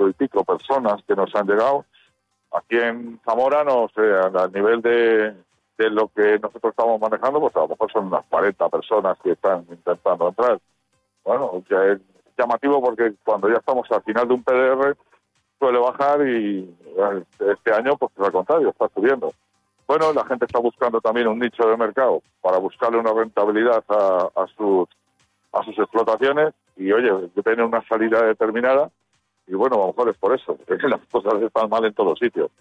y pico personas que nos han llegado. Aquí en Zamora, no sé, a nivel de lo que nosotros estamos manejando, pues a lo mejor son unas 40 personas que están intentando entrar. Bueno, que es llamativo porque cuando ya estamos al final de un PDR suele bajar y este año, pues al contrario, está subiendo. Bueno, la gente está buscando también un nicho de mercado para buscarle una rentabilidad a sus explotaciones y, oye, tienen una salida determinada y, bueno, a lo mejor es por eso, porque las cosas están mal en todos los sitios.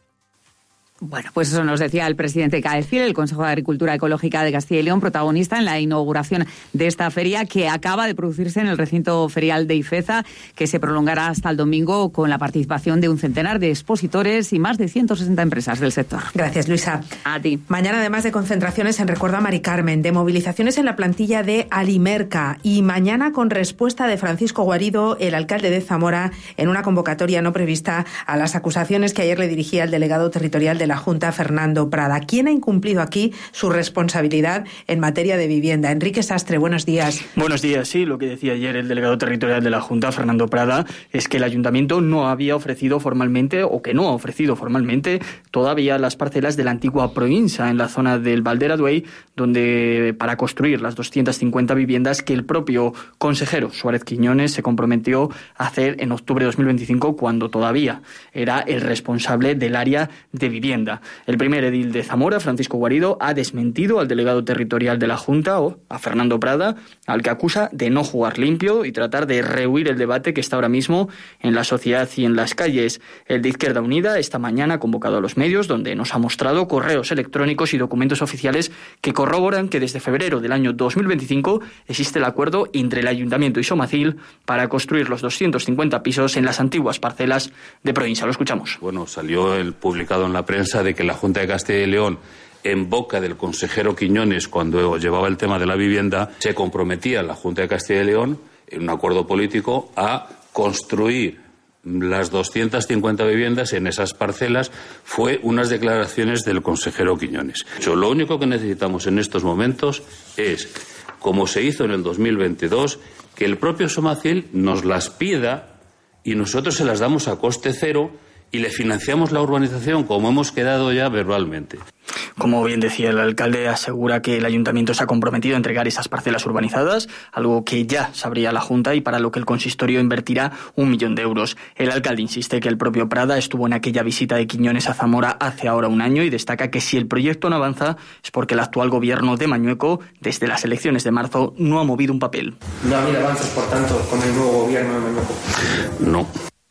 Bueno, pues eso nos decía el presidente CAECIL, el Consejo de Agricultura Ecológica de Castilla y León, protagonista en la inauguración de esta feria que acaba de producirse en el recinto ferial de Ifeza, que se prolongará hasta el domingo con la participación de un centenar de expositores y más de 160 empresas del sector. Gracias, Luisa. A ti. Mañana, además de concentraciones en recuerdo a Mari Carmen, de movilizaciones en la plantilla de Alimerca y mañana con respuesta de Francisco Guarido, el alcalde de Zamora, en una convocatoria no prevista a las acusaciones que ayer le dirigía el delegado territorial de la Junta, Fernando Prada. ¿Quién ha incumplido aquí su responsabilidad en materia de vivienda? Enrique Sastre, buenos días. Buenos días, sí. Lo que decía ayer el delegado territorial de la Junta, Fernando Prada, es que el ayuntamiento no había ofrecido formalmente, o que no ha ofrecido formalmente, todavía las parcelas de la antigua Proinsa en la zona del Valderaduey, donde para construir las 250 viviendas que el propio consejero Suárez Quiñones se comprometió a hacer en octubre de 2025, cuando todavía era el responsable del área de vivienda. El primer edil de Zamora, Francisco Guarido, ha desmentido al delegado territorial de la Junta, o a Fernando Prada, al que acusa de no jugar limpio y tratar de rehuir el debate que está ahora mismo en la sociedad y en las calles. El de Izquierda Unida esta mañana ha convocado a los medios, donde nos ha mostrado correos electrónicos y documentos oficiales que corroboran que desde febrero del año 2025 existe el acuerdo entre el Ayuntamiento y Somacil para construir los 250 pisos en las antiguas parcelas de Proinsa. Lo escuchamos. Bueno, salió el publicado en la prensa de que la Junta de Castilla y León, en boca del consejero Quiñones, cuando llevaba el tema de la vivienda, se comprometía la Junta de Castilla y León, en un acuerdo político, a construir las 250 viviendas en esas parcelas. Fue unas declaraciones del consejero Quiñones. Lo único que necesitamos en estos momentos es, como se hizo en el 2022, que el propio Somacil nos las pida y nosotros se las damos a coste cero y le financiamos la urbanización como hemos quedado ya verbalmente. Como bien decía el alcalde, asegura que el ayuntamiento se ha comprometido a entregar esas parcelas urbanizadas, algo que ya sabría la Junta y para lo que el consistorio invertirá 1 millón de euros. El alcalde insiste que el propio Prada estuvo en aquella visita de Quiñones a Zamora hace ahora 1 año y destaca que si el proyecto no avanza es porque el actual gobierno de Mañueco, desde las elecciones de marzo, no ha movido un papel. ¿No ha habido avances, por tanto, con el nuevo gobierno de Mañueco? No.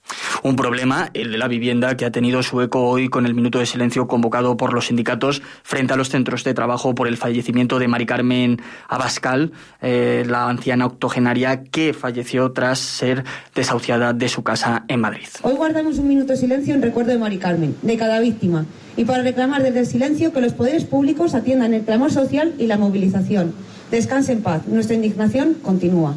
Un problema, el de la vivienda, que ha tenido su eco hoy con el minuto de silencio convocado por los sindicatos frente a los centros de trabajo por el fallecimiento de Mari Carmen Abascal, la anciana octogenaria que falleció tras ser desahuciada de su casa en Madrid. Hoy guardamos un minuto de silencio en recuerdo de Mari Carmen, de cada víctima, y para reclamar desde el silencio que los poderes públicos atiendan el clamor social y la movilización. Descanse en paz, nuestra indignación continúa.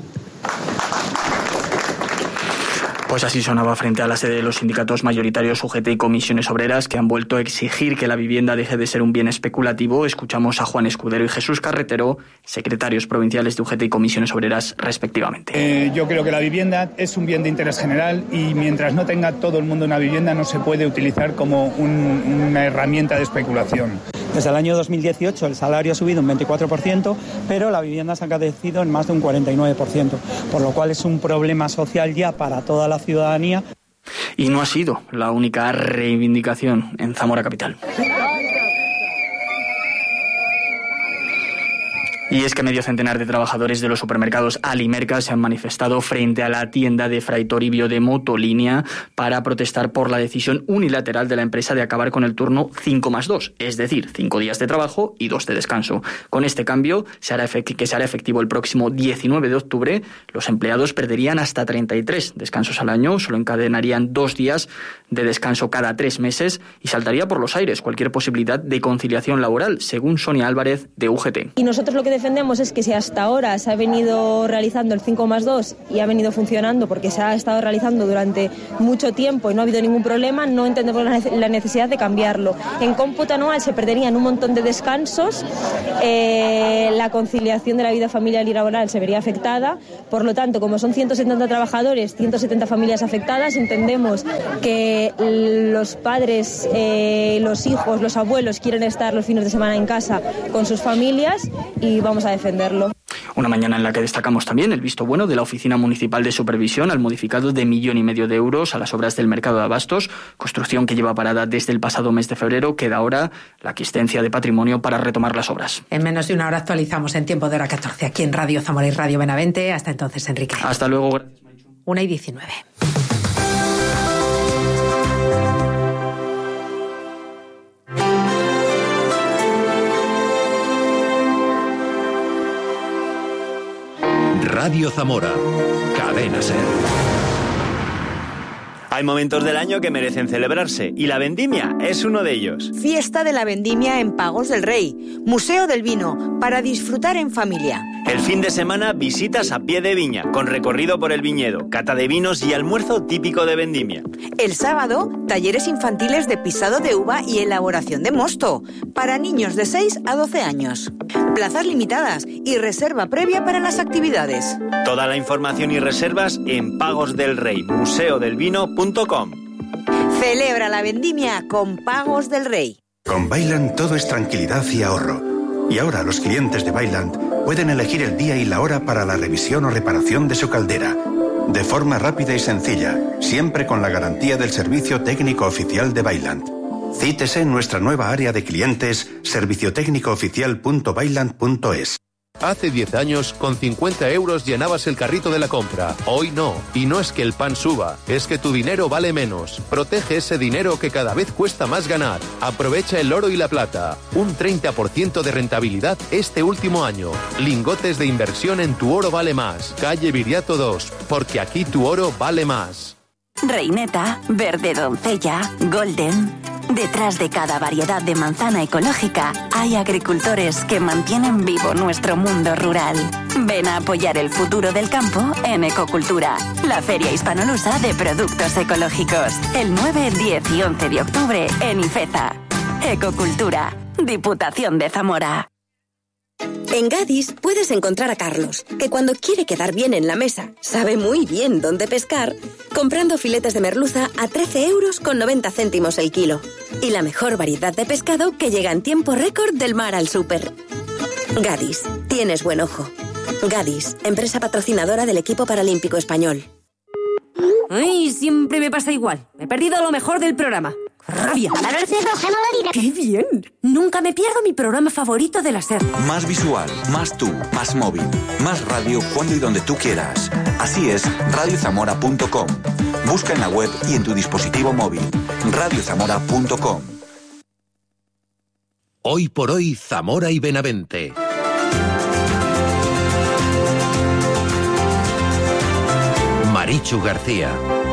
Pues así sonaba frente a la sede de los sindicatos mayoritarios UGT y Comisiones Obreras, que han vuelto a exigir que la vivienda deje de ser un bien especulativo. Escuchamos a Juan Escudero y Jesús Carretero, secretarios provinciales de UGT y Comisiones Obreras, respectivamente. Yo creo que la vivienda es un bien de interés general y mientras no tenga todo el mundo una vivienda no se puede utilizar como una herramienta de especulación. Desde el año 2018 el salario ha subido un 24%, pero la vivienda se ha encarecido en más de un 49%, por lo cual es un problema social ya para toda la ciudadanía. Y no ha sido la única reivindicación en Zamora capital. Y es que medio centenar de trabajadores de los supermercados Alimerca se han manifestado frente a la tienda de Fray Toribio de Motolínea para protestar por la decisión unilateral de la empresa de acabar con el turno 5+2, es decir, 5 días de trabajo y 2 de descanso. Con este cambio, que se hará efectivo el próximo 19 de octubre, los empleados perderían hasta 33 descansos al año, solo encadenarían 2 días de descanso cada 3 meses y saltaría por los aires cualquier posibilidad de conciliación laboral, según Sonia Álvarez de UGT. Y nosotros lo que defendemos es que si hasta ahora se ha venido realizando el 5+2 y ha venido funcionando porque se ha estado realizando durante mucho tiempo y no ha habido ningún problema, no entendemos la necesidad de cambiarlo. En cómputo anual se perderían un montón de descansos, la conciliación de la vida familiar y laboral se vería afectada. Por lo tanto, como son 170 trabajadores, 170 familias afectadas, entendemos que los padres, los hijos, los abuelos quieren estar los fines de semana en casa con sus familias y vamos a defenderlo. Una mañana en la que destacamos también el visto bueno de la Oficina Municipal de Supervisión al modificado de 1,5 millones de euros a las obras del mercado de abastos, construcción que lleva parada desde el pasado mes de febrero. Queda ahora la aquiescencia de patrimonio para retomar las obras. En menos de una hora actualizamos en tiempo de hora 14 aquí en Radio Zamora y Radio Benavente. Hasta entonces, Enrique. Hasta luego. Gracias, Marichu. 1:19. Radio Zamora, Cadena SER. Hay momentos del año que merecen celebrarse y la vendimia es uno de ellos. Fiesta de la vendimia en Pagos del Rey, Museo del Vino, para disfrutar en familia. El fin de semana visitas a pie de viña, con recorrido por el viñedo, cata de vinos y almuerzo típico de vendimia. El sábado, talleres infantiles de pisado de uva y elaboración de mosto, para niños de 6 a 12 años. Plazas limitadas y reserva previa para las actividades. Toda la información y reservas en pagosdelrey.museodelvino.com. Celebra la vendimia con Pagos del Rey. Con Vaillant todo es tranquilidad y ahorro. Y ahora los clientes de Vaillant pueden elegir el día y la hora para la revisión o reparación de su caldera. De forma rápida y sencilla, siempre con la garantía del servicio técnico oficial de Vaillant. Cítese en nuestra nueva área de clientes, serviciotecnicooficial.vaillant.es. Hace 10 años, con 50 euros llenabas el carrito de la compra. Hoy no. Y no es que el pan suba, es que tu dinero vale menos. Protege ese dinero que cada vez cuesta más ganar. Aprovecha el oro y la plata. Un 30% de rentabilidad este último año. Lingotes de inversión en Tu Oro Vale Más. Calle Viriato 2, porque aquí tu oro vale más. Reineta, verde doncella, golden. Detrás de cada variedad de manzana ecológica hay agricultores que mantienen vivo nuestro mundo rural. Ven a apoyar el futuro del campo en Ecocultura, la feria hispanolusa de productos ecológicos. El 9, 10 y 11 de octubre en Ifeza. Ecocultura, Diputación de Zamora. En Gadis puedes encontrar a Carlos, que cuando quiere quedar bien en la mesa, sabe muy bien dónde pescar, comprando filetes de merluza a 13,90 € el kilo. Y la mejor variedad de pescado que llega en tiempo récord del mar al súper. Gadis, tienes buen ojo. Gadis, empresa patrocinadora del equipo paralímpico español. Ay, siempre me pasa igual. Me he perdido lo mejor del programa. ¡Rabia! ¡Qué bien! Nunca me pierdo mi programa favorito de la SER. Más visual, más tú, más móvil, más radio cuando y donde tú quieras. Así es, radiozamora.com. Busca en la web y en tu dispositivo móvil. radiozamora.com. Hoy por hoy, Zamora y Benavente. Marichu García.